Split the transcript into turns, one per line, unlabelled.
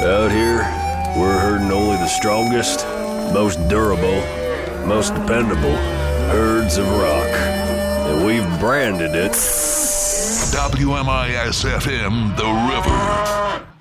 Out here, we're herding only the strongest, most durable, most dependable herds of rock. And we've branded it
WMIS-FM, The River.